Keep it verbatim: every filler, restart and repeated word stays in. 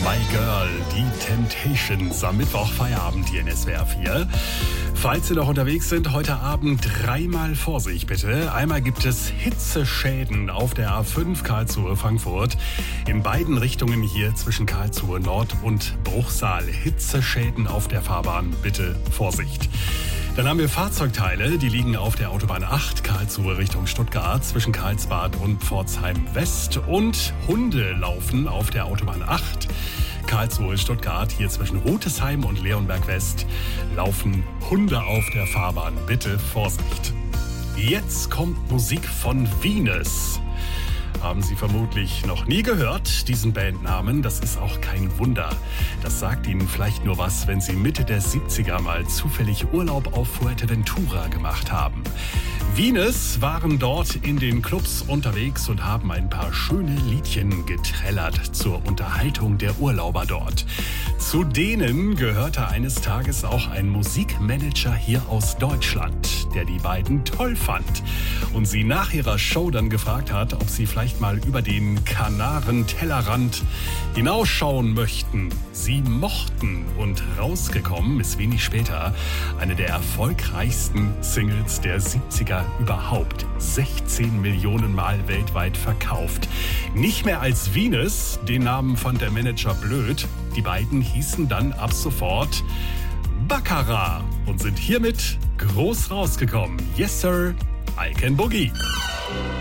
My Girl, die Temptations am Mittwoch Feierabend hier in S W R vier. Falls Sie noch unterwegs sind, heute Abend dreimal Vorsicht bitte. Einmal gibt es Hitzeschäden auf der A fünf Karlsruhe-Frankfurt. In beiden Richtungen hier zwischen Karlsruhe Nord und Bruchsal. Hitzeschäden auf der Fahrbahn, bitte Vorsicht. Dann haben wir Fahrzeugteile, die liegen auf der Autobahn acht, Karlsruhe Richtung Stuttgart, zwischen Karlsbad und Pforzheim West. Und Hunde laufen auf der Autobahn acht, Karlsruhe Stuttgart, hier zwischen Rutesheim und Leonberg West, laufen Hunde auf der Fahrbahn. Bitte Vorsicht. Jetzt kommt Musik von Venus. Haben Sie vermutlich noch nie gehört, diesen Bandnamen. Das ist auch kein Wunder. Das sagt Ihnen vielleicht nur was, wenn Sie Mitte der siebziger mal zufällig Urlaub auf Fuerteventura gemacht haben. Venus waren dort in den Clubs unterwegs und haben ein paar schöne Liedchen getrellert zur Unterhaltung der Urlauber dort. Zu denen gehörte eines Tages auch ein Musikmanager hier aus Deutschland, der die beiden toll fand und sie nach ihrer Show dann gefragt hat, ob sie vielleicht mal über den Kanaren-Tellerrand hinausschauen möchten. Sie mochten und rausgekommen ist wenig später eine der erfolgreichsten Singles der siebziger überhaupt. sechzehn Millionen Mal weltweit verkauft. Nicht mehr als Venus, den Namen fand der Manager blöd. Die beiden hießen dann ab sofort Baccarat und sind hiermit groß rausgekommen. Yes, sir, I can boogie.